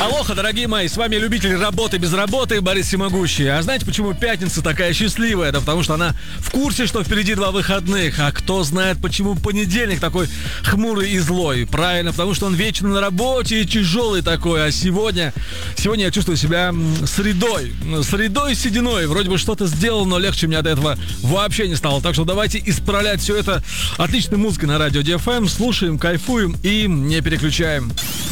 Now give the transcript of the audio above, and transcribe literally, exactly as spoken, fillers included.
Алоха, дорогие мои, с вами любитель работы без работы Борис Всемогущий. А знаете, почему пятница такая счастливая? Это потому что она в курсе, что впереди два выходных. А кто знает, почему понедельник такой хмурый и злой? Правильно, потому что он вечно на работе и тяжелый такой. А сегодня, сегодня я чувствую себя средой. Средой сединой. Вроде бы что-то сделал, но легче мне от этого вообще не стало. Так что давайте исправлять все это отличной музыкой на радио ди эф эм. Слушаем, кайфуем и не переключаем.